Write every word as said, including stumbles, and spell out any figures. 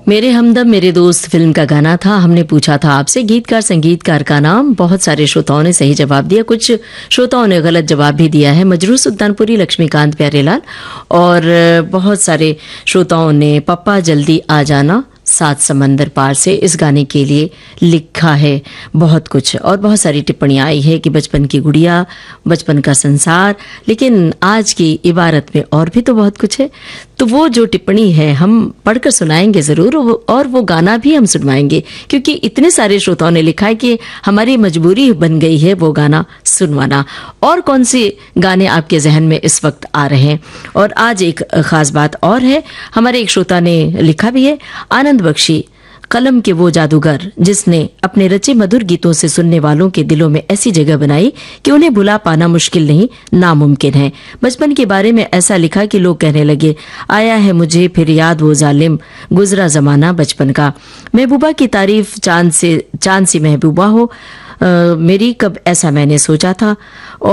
मेरे हमदम मेरे दोस्त फिल्म का गाना था। हमने पूछा था आपसे गीतकार संगीतकार का नाम। बहुत सारे श्रोताओं ने सही जवाब दिया, कुछ श्रोताओं ने गलत जवाब भी दिया है। मजरू सुल्तानपुरी, लक्ष्मीकांत प्यारेलाल और बहुत सारे श्रोताओं ने पप्पा जल्दी आ जाना सात समंदर पार से इस गाने के लिए लिखा है। बहुत कुछ और बहुत सारी टिप्पणियां आई है कि बचपन की गुड़िया, बचपन का संसार, लेकिन आज की इबारत में और भी तो बहुत कुछ है। तो वो जो टिप्पणी है हम पढ़कर सुनाएंगे जरूर, और वो गाना भी हम सुनवाएंगे क्योंकि इतने सारे श्रोताओं ने लिखा है कि हमारी मजबूरी बन गई है वो गाना सुनवाना। और कौन से गाने आपके जहन में इस वक्त आ रहे हैं? और आज एक खास बात और है, हमारे एक श्रोता ने लिखा भी है, आनंद बख्शी कलम के वो जादूगर जिसने अपने रचे मधुर गीतों से सुनने वालों के दिलों में ऐसी जगह बनाई कि उन्हें भुला पाना मुश्किल नहीं, नामुमकिन है। बचपन के बारे में ऐसा लिखा कि लोग कहने लगे, आया है मुझे फिर याद वो जालिम गुजरा जमाना बचपन का। महबूबा की तारीफ चांद से चांद सी महबूबा हो, आ, मेरी कब ऐसा मैंने सोचा था। और